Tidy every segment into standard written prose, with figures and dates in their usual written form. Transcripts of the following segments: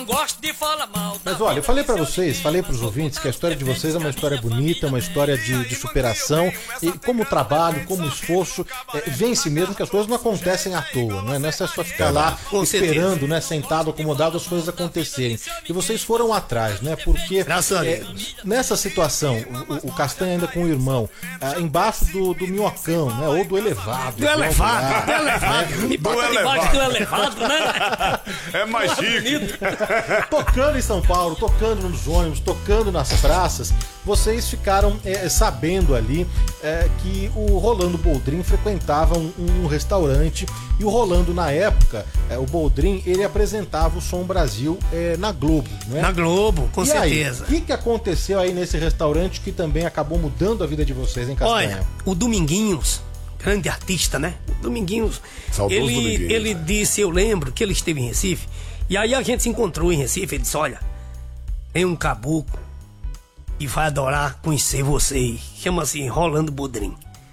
gosto de falar mal. Mas olha, eu falei pra vocês, falei pros ouvintes que a história de vocês é uma história bonita, uma história de superação, e como trabalho, como esforço, vence mesmo, que as coisas não acontecem à toa, não é só ficar lá esperando, né, sentado, acomodado, as coisas acontecerem. E vocês foram atrás, né, porque nessa situação, o Castanha ainda com o irmão, embaixo do minhocão, né, ou do elevado. Do elevado. Me bota debaixo do elevado, né? É mais chique. Tocando em São Paulo, tocando nos ônibus, tocando nas praças, vocês ficaram sabendo ali que o Rolando Boldrin frequentava um restaurante, e o Rolando, na época, o Boldrin, ele apresentava o Som Brasil na Globo, né? Na Globo, com certeza. O que aconteceu aí nesse restaurante que também acabou mudando a vida de vocês, hein, Castanha? Olha, o Dominguinhos, grande artista, né? O Dominguinhos, ele disse, eu lembro que ele esteve em Recife, e aí a gente se encontrou em Recife, ele disse, olha, tem um caboclo e vai adorar conhecer vocês, chama-se Rolando Boldrin.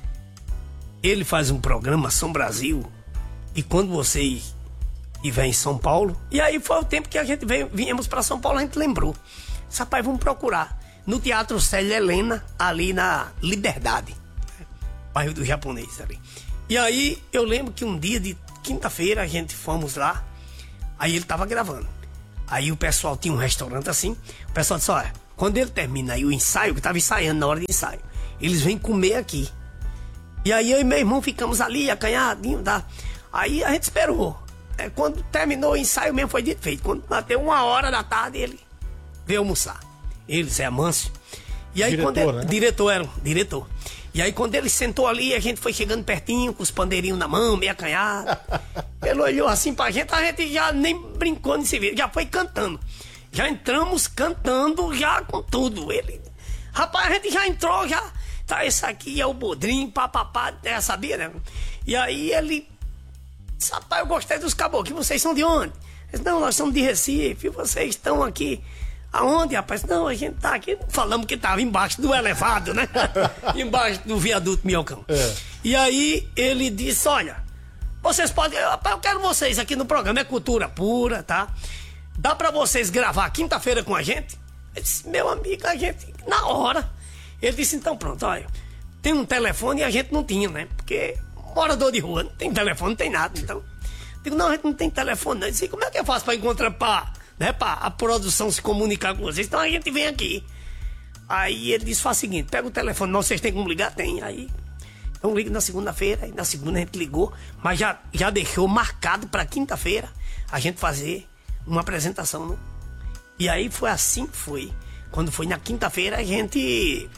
Ele faz um programa São Brasil, e quando vocês estiverem em São Paulo, e aí foi o tempo que a gente viemos para São Paulo, a gente lembrou, rapaz, vamos procurar no Teatro Célia Helena, ali na Liberdade, bairro do Japonês ali. E aí eu lembro que um dia de quinta-feira a gente fomos lá, aí ele tava gravando. Aí o pessoal tinha um restaurante assim, o pessoal disse, olha, quando ele termina aí o ensaio, que tava ensaiando na hora de ensaio, eles vêm comer aqui. E aí eu e meu irmão ficamos ali, acanhadinho, tá? Aí a gente esperou. Quando terminou o ensaio mesmo foi dito feito. Quando bateu 1h da tarde, ele veio almoçar. Ele, Zé Amâncio. E aí Diretor, quando ele, né? diretor. E aí quando ele sentou ali, a gente foi chegando pertinho, com os pandeirinhos na mão, meio acanhado. Ele olhou assim pra gente, a gente já nem brincou nesse vídeo, já foi cantando. Já entramos cantando, já com tudo. Ele, rapaz, a gente já entrou, já. Tá, esse aqui é o Boldrin, papapá, sabia, né? E aí ele disse, rapaz, eu gostei dos caboclos, vocês são de onde? Ele disse, não, nós somos de Recife, vocês estão aqui. Aonde, rapaz? Não, a gente tá aqui. Falamos que tava embaixo do elevado, né? Embaixo do viaduto Minhocão. E aí ele disse, olha, vocês podem... Rapaz, eu quero vocês aqui no programa, é cultura pura, tá? Dá pra vocês gravar quinta-feira com a gente? Eu disse, meu amigo, a gente... Na hora. Ele disse, então pronto, olha, tem um telefone e a gente não tinha, né? Porque morador de rua, não tem telefone, não tem nada, então... Digo, não, a gente não tem telefone, não. Eu disse, como é que eu faço pra encontrar, pra a produção se comunicar com vocês? Então a gente vem aqui. Aí ele disse, faz o seguinte, pega o telefone, não, vocês têm como ligar? Tem. Aí, então liga na segunda-feira, aí na segunda a gente ligou, mas já deixou marcado pra quinta-feira a gente fazer uma apresentação, né? E aí foi assim que foi. Quando foi na quinta-feira, a gente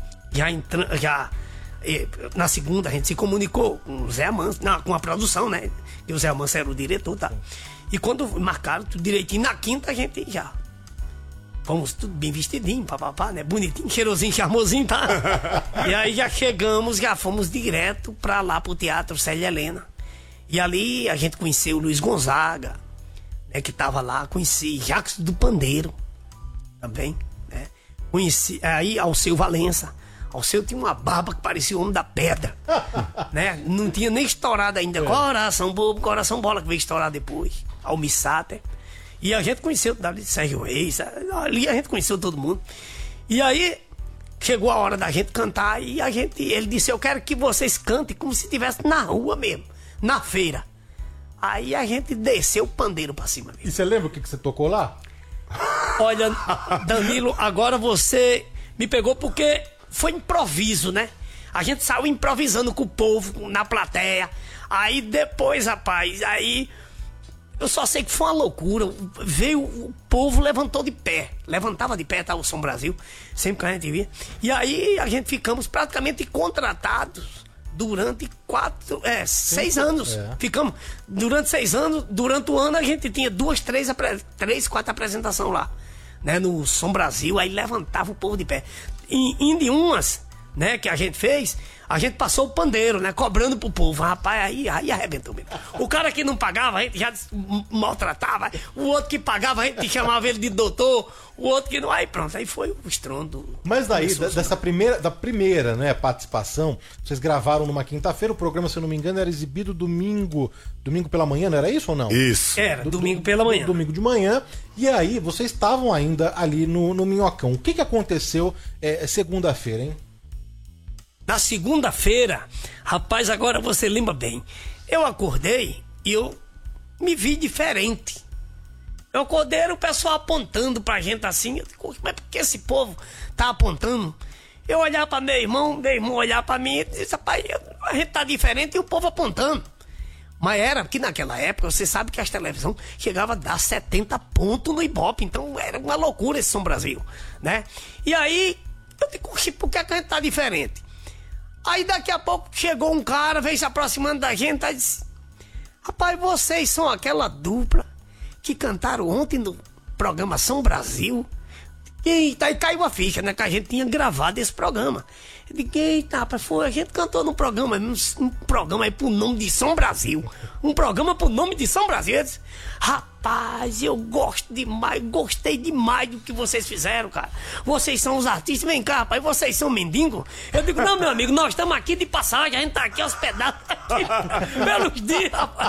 na segunda a gente se comunicou com o Zé Amâncio, com a produção, né? E o Zé Amâncio era o diretor, tá? E quando marcaram tudo direitinho, na quinta a gente já fomos tudo bem vestidinho, papapá, né? Bonitinho, cheirosinho, charmosinho, tá? E aí já chegamos, já fomos direto pra lá pro Teatro Célia Helena. E ali a gente conheceu o Luiz Gonzaga, né? Que tava lá, conheci Jacques do Pandeiro também, né? Conheci aí Alceu Valença. Alceu tinha uma barba que parecia o Homem da Pedra, né? Não tinha nem estourado ainda. Coração bobo, coração bola, que veio estourar depois. Almissáter. E a gente conheceu dali Sérgio Reis. Ali a gente conheceu todo mundo. E aí chegou a hora da gente cantar e ele disse, eu quero que vocês cantem como se estivesse na rua mesmo, na feira. Aí a gente desceu o pandeiro pra cima mesmo. E você lembra o que você tocou lá? Olha, Danilo, agora você me pegou porque foi improviso, né? A gente saiu improvisando com o povo na plateia. Aí depois, rapaz, aí eu só sei que foi uma loucura. Veio o povo, levantou de pé. Levantava de pé, tá? O Som Brasil, sempre que a gente via. E aí a gente ficamos praticamente contratados durante 6 anos. Ficamos durante 6 anos. Durante o ano a gente tinha 2, 3, 4 apresentações lá, né? No Som Brasil, aí levantava o povo de pé. E indo em umas, né, que a gente fez, a gente passou o pandeiro, né, cobrando pro povo. Rapaz, aí arrebentou mesmo. O cara que não pagava, a gente já maltratava. O outro que pagava, a gente chamava ele de doutor. O outro que não... Aí pronto, aí foi o estrondo. Mas daí, da primeira, né, participação, vocês gravaram numa quinta-feira, o programa, se eu não me engano, era exibido domingo pela manhã, não era isso ou não? Isso. Era, domingo pela manhã. Domingo de manhã. E aí, vocês estavam ainda ali no Minhocão. O que aconteceu segunda-feira, hein? Na segunda-feira, rapaz, agora você lembra bem. Eu acordei e eu me vi diferente. Eu acordei, era o pessoal apontando pra gente assim. Eu digo, mas por que esse povo tá apontando? Eu olhar pra meu irmão olhar pra mim e disse, rapaz, a gente tá diferente e o povo apontando. Mas era que naquela época, você sabe que as televisões chegavam a dar 70 pontos no Ibope. Então era uma loucura esse Som Brasil, né? E aí, eu digo, por que a gente tá diferente? Aí daqui a pouco chegou um cara, veio se aproximando da gente e disse, rapaz, vocês são aquela dupla que cantaram ontem no programa Som Brasil. Eita, aí caiu a ficha, né? Que a gente tinha gravado esse programa. Eu digo, eita, rapaz, a gente cantou num programa aí pro nome de Som Brasil. Um programa pro nome de Som Brasil. Eu disse, rapaz, eu gostei demais do que vocês fizeram, cara. Vocês são os artistas, vem cá, rapaz, vocês são mendigos? Eu digo, não, meu amigo, nós estamos aqui de passagem, a gente tá aqui hospedado pelos dias, rapaz.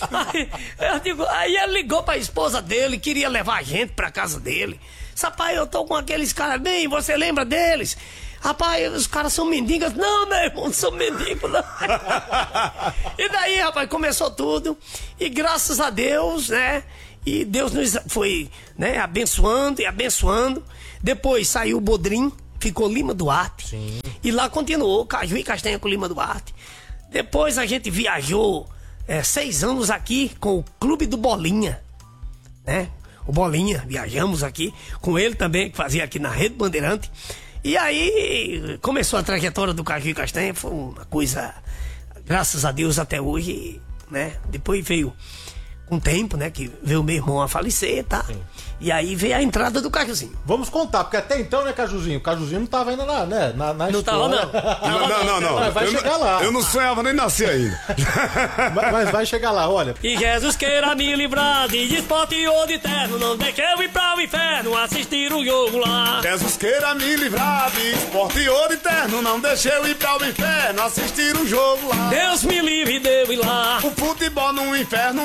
Aí ele ligou pra esposa dele, queria levar a gente pra casa dele. Rapaz, eu tô com aqueles caras bem, você lembra deles? Rapaz, os caras são mendigos. Não, meu irmão, não são mendigos, não. E daí, rapaz, começou tudo. E graças a Deus, né? E Deus nos foi, né, abençoando e abençoando. Depois saiu o Bodrim, ficou Lima Duarte. Sim. E lá continuou, Caju e Castanha com Lima Duarte. Depois a gente viajou 6 anos aqui com o Clube do Bolinha, né? O Bolinha, viajamos aqui com ele também, que fazia aqui na Rede Bandeirante. E aí começou a trajetória do Caju e Castanha, foi uma coisa, graças a Deus, até hoje, né? Depois veio um tempo, né, que veio meu irmão a falecer, tá? Sim. E aí veio a entrada do Cajuzinho. Vamos contar, porque até então, né, Cajuzinho? O Cajuzinho não tava ainda na não história. Tava, não. Mas vai chegar lá. Eu não sonhava nem nascer ainda. Mas vai chegar lá, olha. E Jesus queira me livrar de esporte ou de terno, não deixe eu ir para o inferno assistir o jogo lá. Jesus queira me livrar de esporte ou de terno, não deixe eu ir para o inferno assistir o jogo lá. Deus me livre de eu ir lá. O futebol no inferno